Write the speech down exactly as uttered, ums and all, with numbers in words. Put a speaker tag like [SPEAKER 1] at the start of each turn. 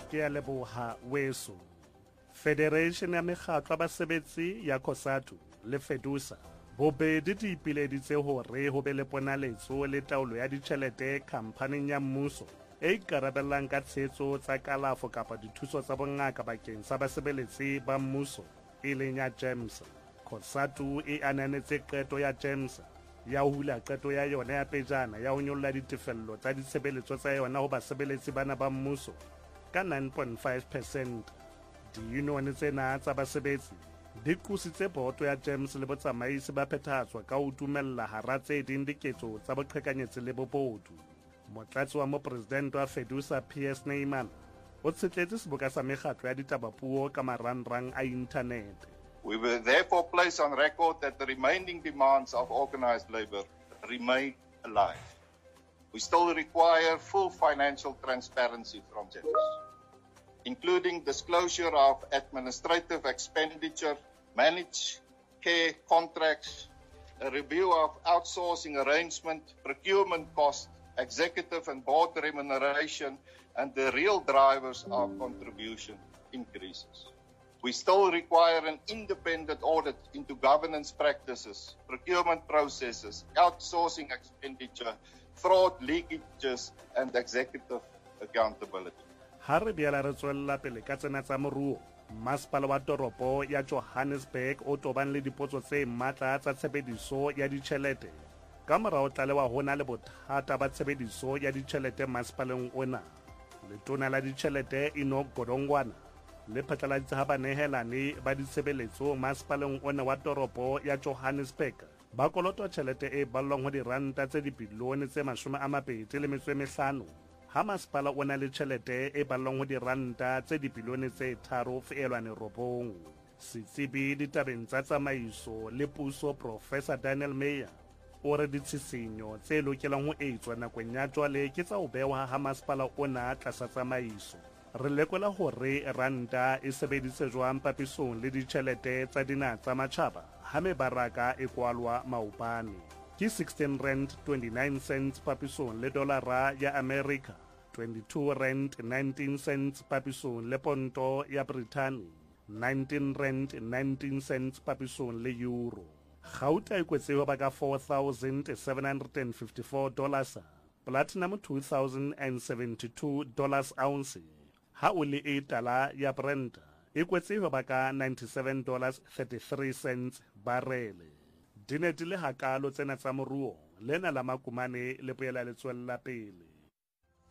[SPEAKER 1] ke ya leboha weso. Federation ya mekgatlo ya basebetsi ya COSATU le FEDUSA bobedi di ipileditse hore ho be le ponaletso le taolo ya ditjhelete khampaning ya mmuso e ikarabellang ka tshetso tsa kalafo kapa dithuso tsa bongaka bakeng sa basebeletsi ba mmuso e leng ya GEMS. COSATU e ananetse qeto ya GEMS ya ho hula qeto ya yona ya pejana ya ho nyolla ditefello tsa ditshebeletso tsa yona ho basebeletsi bana ba mmuso ka nine point five percent. Di-union tsena tsa basebetsi di qositse boto ya GEMS le botsamaisi ba phethahatswa ka ho dumella hara tse ding diketso tsa boqhekanyetsi le bobodu. Motlatsi wa mopresidente wa FEDUSA P S Neyman o tshetletse seboka sa mekgatlo ya ditabapuo ka marangrang a inthanete.
[SPEAKER 2] We will therefore place on record that the remaining demands of organised labour remain alive. We still require full financial transparency from GEMS, including disclosure of administrative expenditure, managed care contracts, a review of outsourcing arrangement, procurement costs, executive and board remuneration, and the real drivers of contribution increases. We still require an independent audit into governance practices, procurement processes, outsourcing expenditure, fraud, leakages, and executive accountability.
[SPEAKER 1] Ha re biala re tswella pele ka tsena tsa moruo, masepala wa toropo ya Johannesburg o toban le dipotso tse matla tsa tshebediso ya ditjhelete. Ka morao tlalewa hona le bothata ba tshebediso ya ditjhelete masepaleng ona. Letona la ditjhelete Enoch Godongwana le phatlaladitse ha banehelane ba ditshebeletso masepaleng ona wa toropo ya Johannesburg ba kolotwa tjhelete e ballwang ho diranta tse dibilione tse mashome a mabedi le metso e mehlano, ha masepala o na le tjhelete e ballwang ho diranta tse dibilione tse tharo feelwane robong. Setsebi ditabeng tsa tsamaiso le puso Professor Daniel Meyer o re ditshisinyo tse lokelang ho etswa nakong ya jwale ke tsa ho behwa ha masepala ona tlasa tsamaiso. Re lekola hore ranta e sebeditse jwang papisong le ditjhelete tsa dinaha tsa matjhaba ha mebaraka e kwalwa maobane. Ke sixteen rand twenty-nine cents papisong le dolara ya America, twenty-two rand nineteen cents papisong le ponto ya Britain, nineteen rand nineteen cents papisong le euro. Gauta e kwetseho ba ka four thousand seven hundred fifty-four dollars, platinum two thousand seventy-two dollars ounce. Ha o le e tala ya Brent e kwetseho ba ka ninety-seven dollars thirty-three cents barele. Dine di le hakalo tsena tsa moruo lena la makumane le boela le tswella pele.